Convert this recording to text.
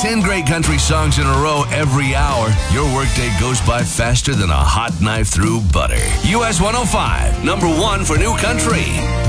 10 great country songs in a row every hour, your workday goes by faster than a hot knife through butter. US 105, number one for new country.